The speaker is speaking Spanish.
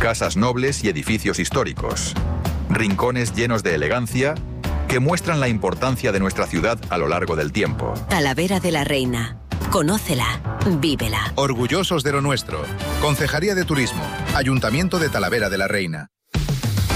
casas nobles y edificios históricos, rincones llenos de elegancia que muestran la importancia de nuestra ciudad a lo largo del tiempo. Talavera de la Reina. Conócela, vívela. Orgullosos de lo nuestro. Concejalía de Turismo, Ayuntamiento de Talavera de la Reina.